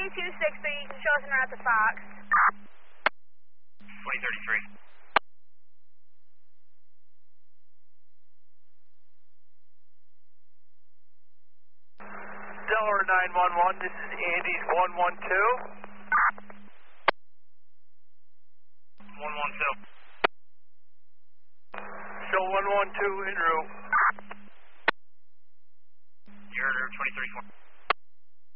2260, show us en route to Fox. 2033. Delaware 911, this is Andy's 112. 112. Show 112 en route. You're 23-4.